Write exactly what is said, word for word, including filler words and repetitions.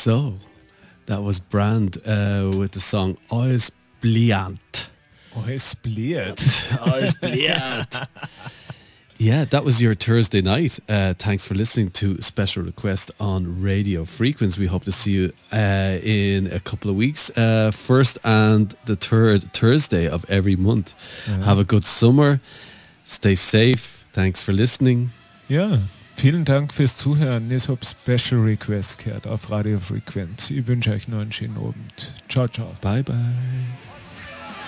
So, that was Brand uh, with the song Ois Bliant. Ois Bliant. Ois Bliant. Yeah, that was your Thursday night. Uh, thanks for listening to Special Request on Radio Frequency. We hope to see you uh, in a couple of weeks. Uh, first and the third Thursday of every month. Ja. Have a good summer. Stay safe. Thanks for listening. Ja, vielen Dank fürs Zuhören. Ich habe Special Request gehört auf Radio Frequency. Ich wünsche euch noch einen schönen Abend. Ciao, ciao. Bye, bye.